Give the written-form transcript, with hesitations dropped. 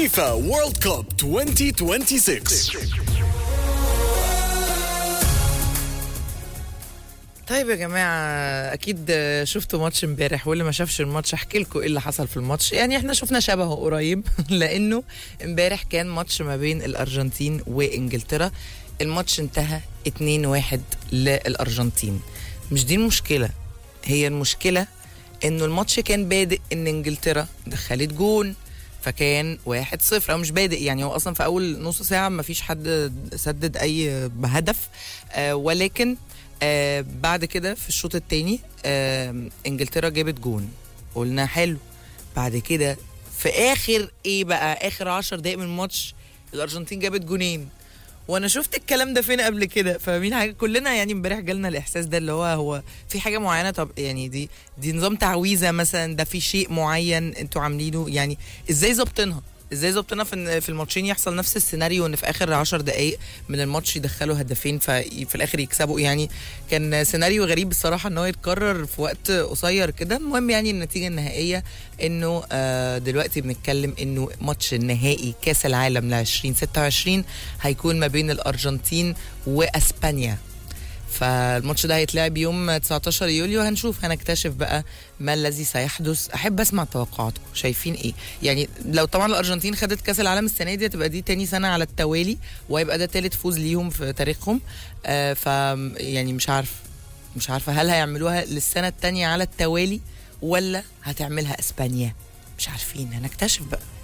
فيفا وورلد كوب 2026. طيب يا جماعة، أكيد شفتوا ماتش امبارح، واللي ما شافش الماتش أحكي لكم إيه اللي حصل في الماتش. يعني إحنا شفنا شبهه قريب لأنه امبارح كان ماتش ما بين الأرجنتين وإنجلترا. الماتش انتهى 2-1 للأرجنتين. مش دي المشكلة، هي المشكلة إنه الماتش كان بادئ إن إنجلترا دخلت جون، فكان 1-0 أو مش بادئ، يعني هو أصلا في أول نص ساعة ما فيش حد سدد أي هدف. ولكن بعد كده في الشوط الثاني انجلترا جابت جون، قلنا حلو. بعد كده في اخر 10 دقايق من الماتش الارجنتين جابت جونين. وانا شفت الكلام ده فين قبل كده؟ فاهمين حاجه؟ كلنا يعني امبارح جالنا الاحساس ده، اللي هو في حاجه معينه. طب يعني دي نظام تعويذه مثلا، ده في شيء معين انتوا عاملينه، يعني ازاي ظابطينها في الماتشين يحصل نفس السيناريو، ان في اخر 10 دقائق من الماتش يدخلوا هدفين في الاخر يكسبوا. يعني كان سيناريو غريب الصراحه ان هو يتكرر في وقت قصير كده. المهم يعني النتيجه النهائيه انه دلوقتي بنتكلم انه ماتش النهائي كاس العالم ل 2026 هيكون ما بين الارجنتين واسبانيا. فالماتش ده هيتلعب يوم 19 يوليو. هنكتشف بقى ما الذي سيحدث. احب اسمع توقعاتكم، شايفين ايه؟ يعني لو طبعا الارجنتين خدت كاس العالم السنه دي هتبقى دي تاني سنه على التوالي، وهيبقى ده تالت فوز ليهم في تاريخهم. ف يعني مش عارفه هل هيعملوها للسنه التانية على التوالي ولا هتعملها اسبانيا. مش عارفين، هنكتشف بقى.